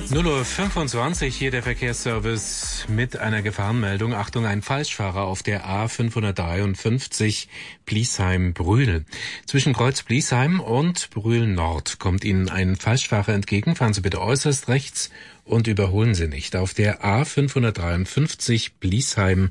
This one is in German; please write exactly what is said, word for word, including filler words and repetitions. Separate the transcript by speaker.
Speaker 1: null Uhr fünfundzwanzig, hier der Verkehrsservice mit einer Gefahrenmeldung. Achtung, ein Falschfahrer auf der A fünfhundertdreiundfünfzig Bliesheim-Brühl. Zwischen Kreuz Bliesheim und Brühl Nord kommt Ihnen ein Falschfahrer entgegen. Fahren Sie bitte äußerst rechts und überholen Sie nicht. Auf der A fünfhundertdreiundfünfzig Bliesheim